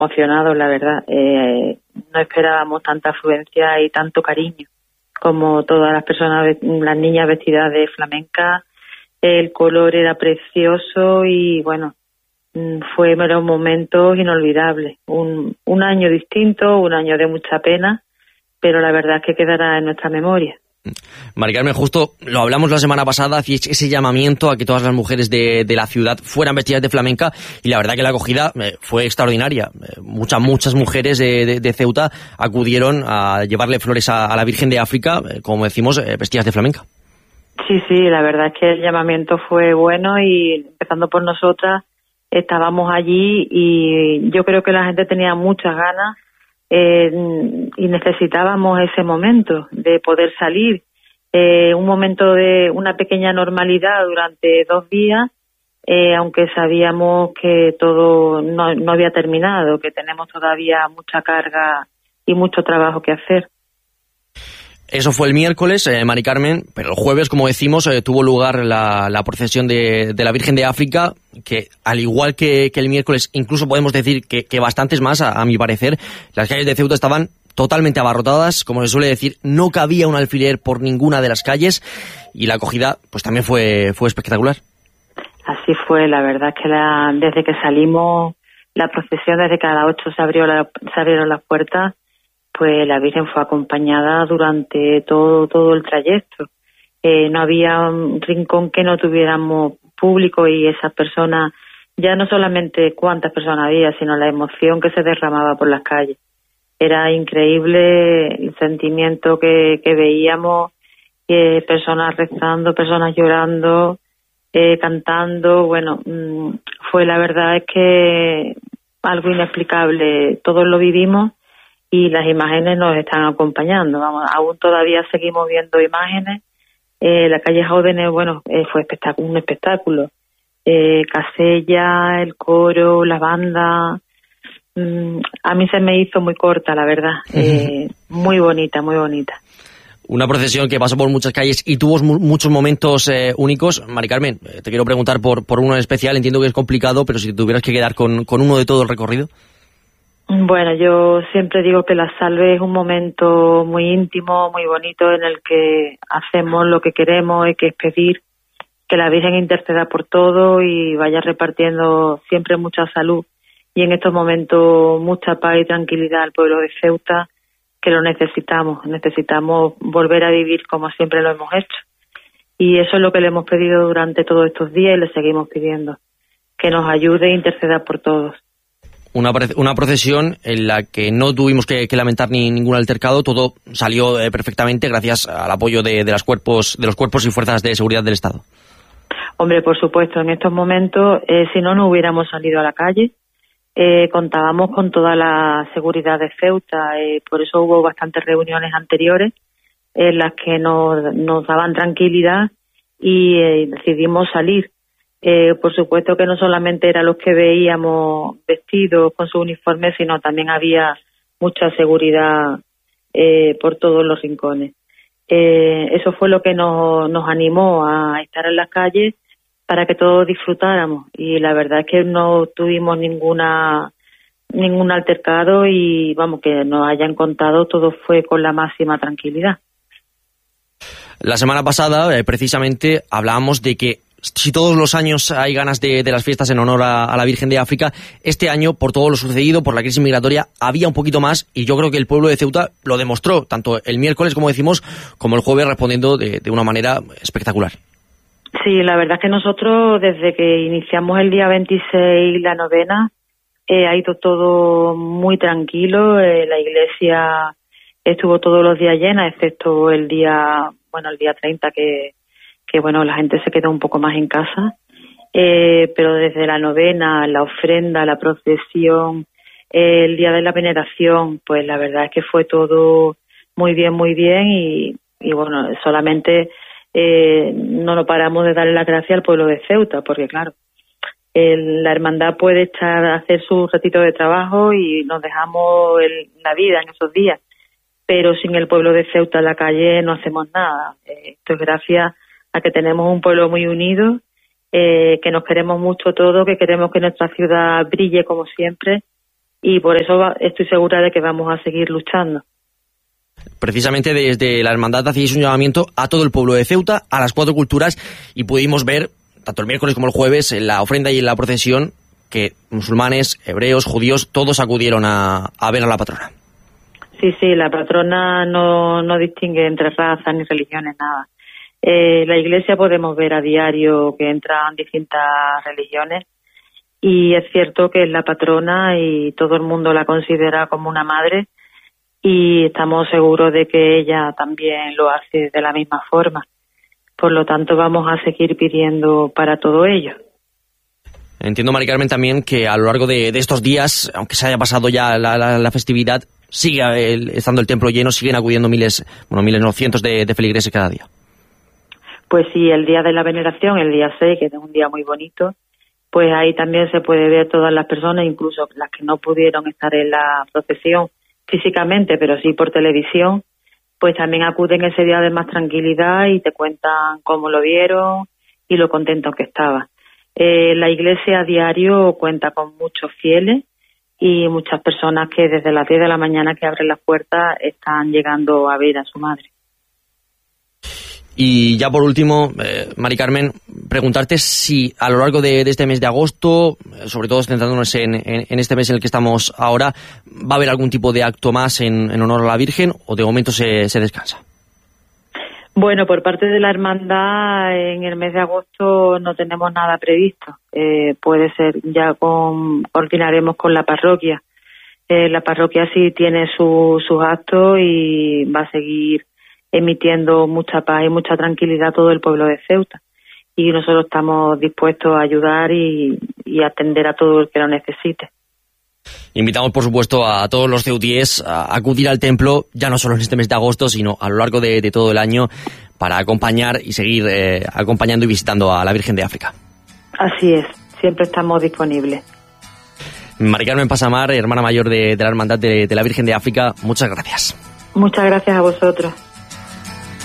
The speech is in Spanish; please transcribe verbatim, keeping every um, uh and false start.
emocionados, la verdad. Eh, no esperábamos tanta afluencia y tanto cariño como todas las personas, las niñas vestidas de flamenca. El color era precioso y, bueno, fue unos momentos inolvidables. Un, un año distinto, un año de mucha pena, pero la verdad es que quedará en nuestra memoria. Mari Carmen, justo lo hablamos la semana pasada, hacíais ese llamamiento a que todas las mujeres de, de la ciudad fueran vestidas de flamenca y la verdad que la acogida eh, fue extraordinaria. Eh, muchas, muchas mujeres de, de, de Ceuta acudieron a llevarle flores a, a la Virgen de África, eh, como decimos, eh, vestidas de flamenca. Sí, sí, la verdad es que el llamamiento fue bueno y empezando por nosotras, estábamos allí y yo creo que la gente tenía muchas ganas eh, y necesitábamos ese momento de poder salir, eh, un momento de una pequeña normalidad durante dos días, eh, aunque sabíamos que todo no, no había terminado, que tenemos todavía mucha carga y mucho trabajo que hacer. Eso fue el miércoles, eh, Mari Carmen, pero el jueves, como decimos, eh, tuvo lugar la, la procesión de, de la Virgen de África, que al igual que, que el miércoles, incluso podemos decir que, que bastantes más, a, a mi parecer, las calles de Ceuta estaban totalmente abarrotadas, como se suele decir, no cabía un alfiler por ninguna de las calles y la acogida pues también fue, fue espectacular. Así fue, la verdad es que la, desde que salimos, la procesión, desde que a las ocho se, abrió la, se abrieron las puertas, pues la Virgen fue acompañada durante todo todo el trayecto. Eh, no había un rincón que no tuviéramos público y esas personas, ya no solamente cuántas personas había, sino la emoción que se derramaba por las calles. Era increíble el sentimiento que, que veíamos, eh, personas rezando, personas llorando, eh, cantando. Bueno, mmm, fue la verdad es que algo inexplicable. Todos lo vivimos. Y las imágenes nos están acompañando, vamos, aún todavía seguimos viendo imágenes. Eh, la calle Jóvenes, bueno, eh, fue espectáculo, un espectáculo. Eh, Casella, el coro, la banda. Mm, a mí se me hizo muy corta, la verdad. Eh, muy bonita, muy bonita. Una procesión que pasó por muchas calles y tuvo mu- muchos momentos eh, únicos. Mari Carmen, eh, te quiero preguntar por, por uno en especial. Entiendo que es complicado, pero si te tuvieras que quedar con, con uno de todo el recorrido. Bueno, yo siempre digo que la salve es un momento muy íntimo, muy bonito, en el que hacemos lo que queremos, y que es pedir que la Virgen interceda por todo y vaya repartiendo siempre mucha salud y en estos momentos mucha paz y tranquilidad al pueblo de Ceuta, que lo necesitamos, necesitamos volver a vivir como siempre lo hemos hecho. Y eso es lo que le hemos pedido durante todos estos días y le seguimos pidiendo, que nos ayude e interceda por todos. Una, una procesión en la que no tuvimos que, que lamentar ni ningún altercado, todo salió eh, perfectamente gracias al apoyo de, de, los cuerpos, de los cuerpos y fuerzas de seguridad del Estado. Hombre, por supuesto, en estos momentos, eh, si no, no hubiéramos salido a la calle. Eh, contábamos con toda la seguridad de Ceuta, eh, por eso hubo bastantes reuniones anteriores en las que nos, nos daban tranquilidad y eh, decidimos salir. Eh, por supuesto que no solamente eran los que veíamos vestidos con su uniforme, sino también había mucha seguridad eh, por todos los rincones. Eh, eso fue lo que nos, nos animó a estar en las calles para que todos disfrutáramos, y la verdad es que no tuvimos ninguna ningún altercado y vamos, que nos hayan contado, todo fue con la máxima tranquilidad. La semana pasada, eh, precisamente, hablábamos de que si todos los años hay ganas de, de las fiestas en honor a, a la Virgen de África, este año, por todo lo sucedido, por la crisis migratoria, había un poquito más, y yo creo que el pueblo de Ceuta lo demostró, tanto el miércoles, como decimos, como el jueves, respondiendo de, de una manera espectacular. Sí, la verdad es que nosotros, desde que iniciamos el día veintiséis la novena, eh, ha ido todo muy tranquilo. Eh, la iglesia estuvo todos los días llena, excepto el día, bueno, el día treinta, que que bueno, la gente se quedó un poco más en casa, eh, pero desde la novena, la ofrenda, la procesión, eh, el día de la veneración, pues la verdad es que fue todo muy bien, muy bien, y, y bueno, solamente eh, no nos paramos de darle las gracias al pueblo de Ceuta, porque claro, el, la hermandad puede estar a hacer su ratito de trabajo y nos dejamos el, la vida en esos días, pero sin el pueblo de Ceuta en la calle no hacemos nada. Eh, esto es gracias a que tenemos un pueblo muy unido, eh, que nos queremos mucho todos, que queremos que nuestra ciudad brille como siempre, y por eso va, estoy segura de que vamos a seguir luchando. Precisamente desde la hermandad hacíais un llamamiento a todo el pueblo de Ceuta, a las cuatro culturas, y pudimos ver, tanto el miércoles como el jueves, en la ofrenda y en la procesión, que musulmanes, hebreos, judíos, todos acudieron a, a ver a la patrona. Sí, sí, la patrona no, no distingue entre razas ni religiones, nada. Eh, la iglesia podemos ver a diario que entran distintas religiones, y es cierto que es la patrona y todo el mundo la considera como una madre, y estamos seguros de que ella también lo hace de la misma forma. Por lo tanto, vamos a seguir pidiendo para todo ello. Entiendo, Mari Carmen, también que a lo largo de, de estos días, aunque se haya pasado ya la, la, la festividad, sigue el, estando el templo lleno, siguen acudiendo miles, bueno, miles, no, cientos de, de feligreses cada día. Pues sí, el día de la veneración, el día seis, que es un día muy bonito, pues ahí también se puede ver todas las personas, incluso las que no pudieron estar en la procesión físicamente, pero sí por televisión, pues también acuden ese día de más tranquilidad y te cuentan cómo lo vieron y lo contentos que estaban. Eh, la iglesia a diario cuenta con muchos fieles y muchas personas que desde las diez de la mañana que abren las puertas están llegando a ver a su madre. Y ya por último, eh, Mari Carmen, preguntarte si a lo largo de, de este mes de agosto, sobre todo centrándonos en, en, en este mes en el que estamos ahora, ¿va a haber algún tipo de acto más en, en honor a la Virgen o de momento se, se descansa? Bueno, por parte de la hermandad en el mes de agosto no tenemos nada previsto. Eh, puede ser, ya con, coordinaremos con la parroquia. Eh, la parroquia sí tiene su, sus actos y va a seguir emitiendo mucha paz y mucha tranquilidad a todo el pueblo de Ceuta. Y nosotros estamos dispuestos a ayudar y, y atender a todo el que lo necesite. Invitamos, por supuesto, a todos los ceutíes a acudir al templo, ya no solo en este mes de agosto, sino a lo largo de, de todo el año, para acompañar y seguir eh, acompañando y visitando a la Virgen de África. Así es, siempre estamos disponibles. Mari Carmen Pasamar, hermana mayor de, de la Hermandad de, de la Virgen de África, muchas gracias. Muchas gracias a vosotros.